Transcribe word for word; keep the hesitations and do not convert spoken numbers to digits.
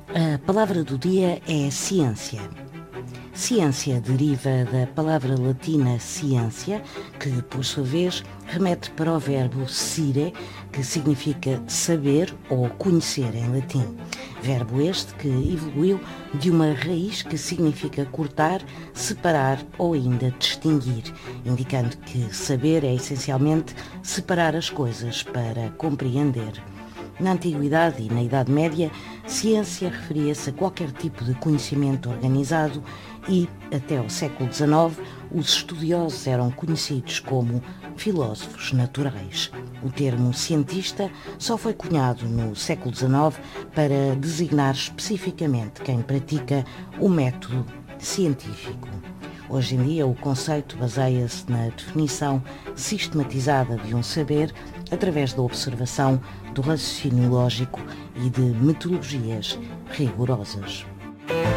A palavra do dia é ciência. Ciência deriva da palavra latina scientia, que, por sua vez, remete para o verbo scire, que significa saber ou conhecer em latim. Verbo este que evoluiu de uma raiz que significa cortar, separar ou ainda distinguir, indicando que saber é essencialmente separar as coisas para compreender. Na Antiguidade e na Idade Média, ciência referia-se a qualquer tipo de conhecimento organizado e, até ao século dezenove, os estudiosos eram conhecidos como filósofos naturais. O termo cientista só foi cunhado no século dezenove para designar especificamente quem pratica o método científico. Hoje em dia, o conceito baseia-se na definição sistematizada de um saber através da observação, do raciocínio lógico e de metodologias rigorosas.